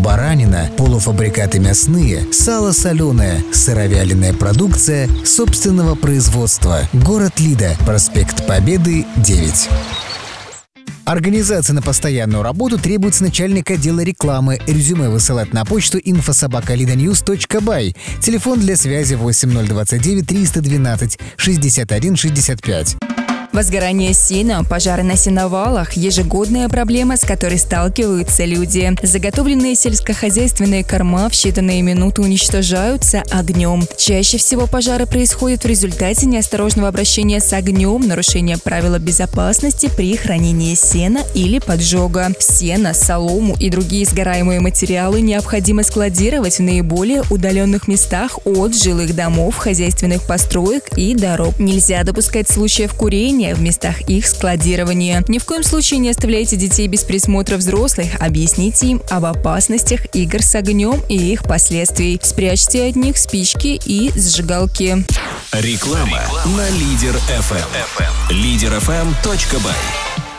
баранина, полуфабрикаты мясные, сало соленое, сыровяленая продукция собственного производства. Город Лида, проспект Победы, 9. Организация на постоянную работу требуется начальник отдела рекламы. Резюме высылать на почту info@lidanews.by. Телефон для связи 8029 312 61 65. Возгорание сена, пожары на сеновалах – ежегодная проблема, с которой сталкиваются люди. Заготовленные сельскохозяйственные корма в считанные минуты уничтожаются огнем. Чаще всего пожары происходят в результате неосторожного обращения с огнем, нарушения правил безопасности при хранении сена или поджога. Сено, солому и другие сгораемые материалы необходимо складировать в наиболее удаленных местах от жилых домов, хозяйственных построек и дорог. Нельзя допускать случаев курения в местах их складирования. Ни в коем случае не оставляйте детей без присмотра взрослых. Объясните им об опасностях игр с огнем и их последствий. Спрячьте от них спички и зажигалки. Реклама на Лидер FM. Liderfm.by.